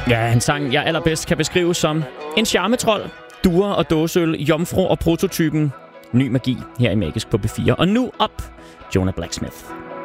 Ja, en sang, jeg allerbedst kan beskrive som en charmetrol, duer og dåseøl, jomfru og prototypen. Ny magi her i Magisk på B4. Og nu op, Jonah Blacksmith.